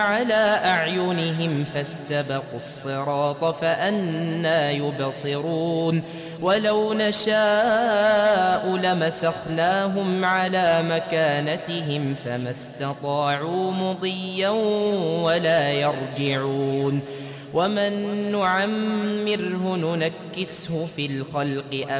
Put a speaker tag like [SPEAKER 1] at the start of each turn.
[SPEAKER 1] على أعينهم فاستبقوا الصراط فأنى يبصرون ولو نشاء لمسخناهم على مكانتهم فما استطاعوا مضيا ولا يرجعون ومن نعمره ننكسه في الخلق